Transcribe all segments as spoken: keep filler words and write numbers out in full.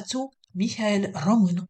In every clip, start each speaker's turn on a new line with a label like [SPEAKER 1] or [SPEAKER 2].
[SPEAKER 1] dazu Michael Românů.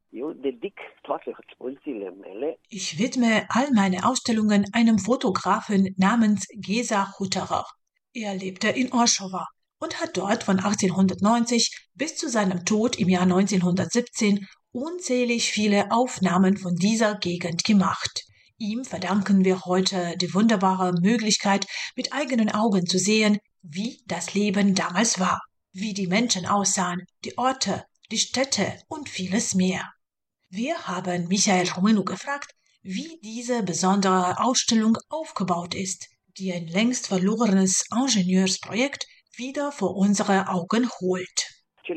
[SPEAKER 1] Ich widme all meine Ausstellungen einem Fotografen namens Géza Hutterer. Er lebte in Oršova und hat dort von achtzehnhundertneunzig bis zu seinem Tod im Jahr neunzehnhundertsiebzehn unzählig viele Aufnahmen von dieser Gegend gemacht. Ihm verdanken wir heute die wunderbare Möglichkeit, mit eigenen Augen zu sehen, wie das Leben damals war, wie die Menschen aussahen, die Orte, die Städte und vieles mehr. Wir haben Michael Românů gefragt, wie diese besondere Ausstellung aufgebaut ist, die ein längst verlorenes Ingenieursprojekt wieder vor unsere Augen holt.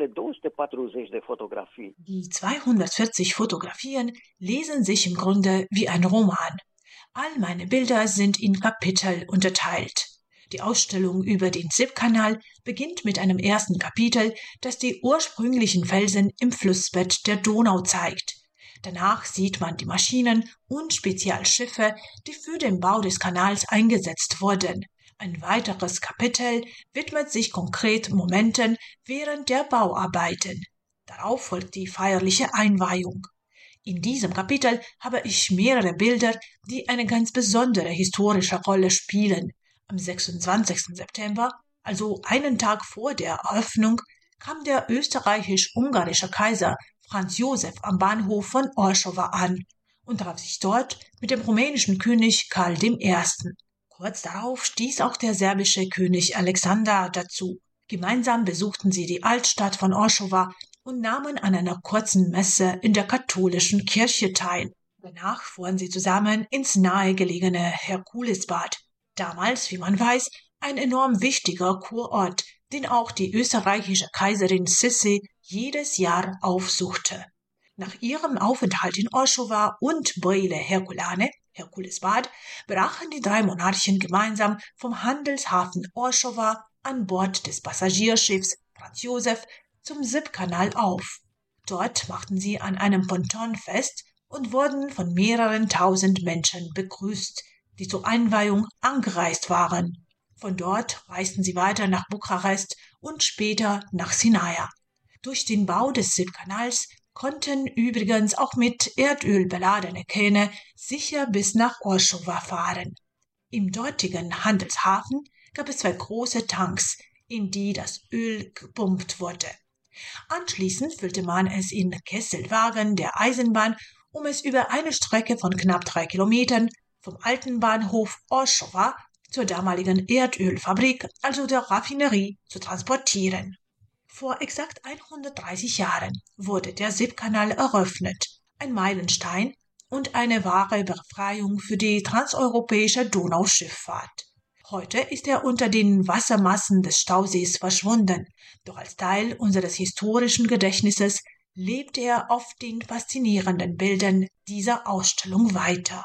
[SPEAKER 1] Die zweihundertvierzig Fotografien lesen sich im Grunde wie ein Roman. All meine Bilder sind in Kapitel unterteilt. Die Ausstellung über den Sipp-Kanal beginnt mit einem ersten Kapitel, das die ursprünglichen Felsen im Flussbett der Donau zeigt. Danach sieht man die Maschinen und Spezialschiffe, die für den Bau des Kanals eingesetzt wurden. Ein weiteres Kapitel widmet sich konkret Momenten während der Bauarbeiten. Darauf folgt die feierliche Einweihung. In diesem Kapitel habe ich mehrere Bilder, die eine ganz besondere historische Rolle spielen. Am sechsundzwanzigsten September, also einen Tag vor der Eröffnung, kam der österreichisch-ungarische Kaiser Franz Josef am Bahnhof von Oršova an und traf sich dort mit dem rumänischen König Karl der Erste. Kurz darauf stieß auch der serbische König Alexander dazu. Gemeinsam besuchten sie die Altstadt von Oršova und nahmen an einer kurzen Messe in der katholischen Kirche teil. Danach fuhren sie zusammen ins nahegelegene Herkulesbad. Damals, wie man weiß, ein enorm wichtiger Kurort, den auch die österreichische Kaiserin Sissi jedes Jahr aufsuchte. Nach ihrem Aufenthalt in Oršova und Brăile Herculane, Herkulesbad, brachen die drei Monarchen gemeinsam vom Handelshafen Oršova an Bord des Passagierschiffs Franz Josef zum Sipp-Kanal auf. Dort machten sie an einem Ponton fest und wurden von mehreren tausend Menschen begrüßt, die zur Einweihung angereist waren. Von dort reisten sie weiter nach Bukarest und später nach Sinaia. Durch den Bau des Sipp-Kanals konnten übrigens auch mit Erdöl beladene Kähne sicher bis nach Oršova fahren. Im dortigen Handelshafen gab es zwei große Tanks, in die das Öl gepumpt wurde. Anschließend füllte man es in Kesselwagen der Eisenbahn, um es über eine Strecke von knapp drei Kilometern vom alten Bahnhof Oršova zur damaligen Erdölfabrik, also der Raffinerie, zu transportieren. Vor exakt hundertdreißig Jahren wurde der Sipp-Kanal eröffnet, ein Meilenstein und eine wahre Befreiung für die transeuropäische Donauschifffahrt. Heute ist er unter den Wassermassen des Stausees verschwunden, doch als Teil unseres historischen Gedächtnisses lebt er auf den faszinierenden Bildern dieser Ausstellung weiter.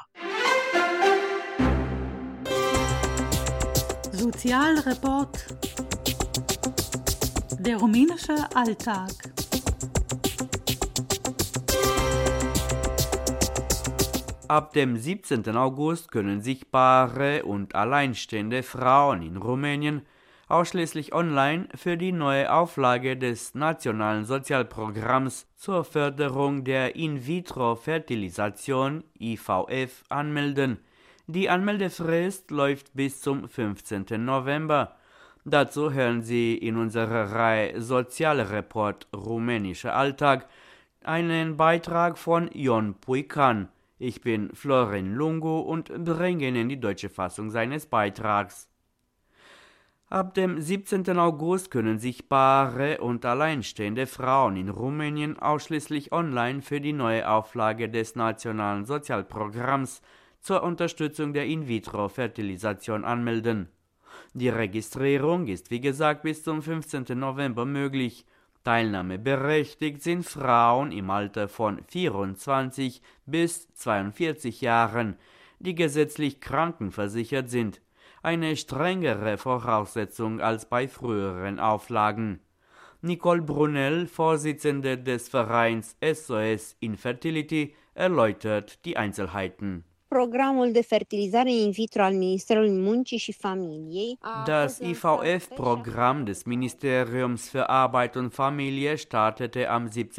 [SPEAKER 2] Sozialreport. Der rumänische Alltag.
[SPEAKER 3] Ab dem siebzehnten August können sichtbare und alleinstehende Frauen in Rumänien ausschließlich online für die neue Auflage des Nationalen Sozialprogramms zur Förderung der In-vitro-Fertilisation I V F anmelden. Die Anmeldefrist läuft bis zum fünfzehnten November. Dazu hören Sie in unserer Reihe Sozialreport Rumänischer Alltag einen Beitrag von Ion Puican. Ich bin Florin Lungu und bringe Ihnen die deutsche Fassung seines Beitrags. Ab dem siebzehnten August können sichtbare und alleinstehende Frauen in Rumänien ausschließlich online für die neue Auflage des Nationalen Sozialprogramms zur Unterstützung der In-vitro-Fertilisation anmelden. Die Registrierung ist wie gesagt bis zum fünfzehnten November möglich. Teilnahmeberechtigt sind Frauen im Alter von vierundzwanzig bis zweiundvierzig Jahren, die gesetzlich krankenversichert sind, eine strengere Voraussetzung als bei früheren Auflagen. Nicole Brunel, Vorsitzende des Vereins S O S Infertility, erläutert die Einzelheiten.
[SPEAKER 4] Programul de fertilizare in vitro al Ministerului Muncii și Familiei.
[SPEAKER 3] Das I V F-Programm des Ministeriums für Arbeit und Familie startete am siebzehnten